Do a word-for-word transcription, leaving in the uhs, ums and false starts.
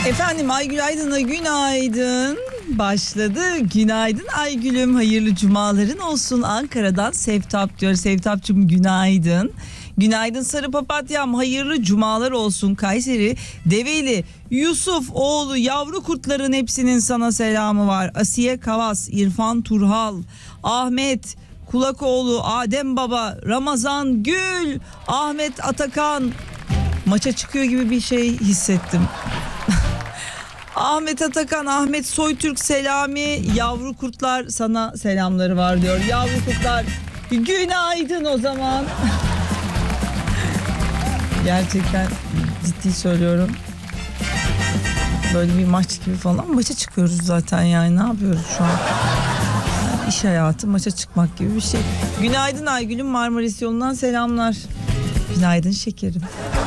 Efendim Aygül Aydın'a günaydın. Başladı. Günaydın Aygül'üm. Hayırlı cumaların olsun. Ankara'dan Sevtap diyor. Sevtap'cığım günaydın. Günaydın Sarı Papatyam. Hayırlı cumalar olsun. Kayseri Develi Yusuf oğlu yavru kurtların hepsinin sana selamı var. Asiye Kavas, İrfan Turhal, Ahmet Kulakoğlu, Adem Baba, Ramazan Gül, Ahmet Atakan. Maça çıkıyor gibi bir şey hissettim. Ahmet Atakan, Ahmet Soytürk Selami, yavru kurtlar sana selamları var diyor. Yavru kurtlar günaydın o zaman. Gerçekten ciddi söylüyorum. Böyle bir maç gibi falan maça çıkıyoruz zaten yani ne yapıyoruz şu an? Yani iş hayatı maça çıkmak gibi bir şey. Günaydın Aygül'üm, Marmaris yolundan selamlar. Günaydın şekerim.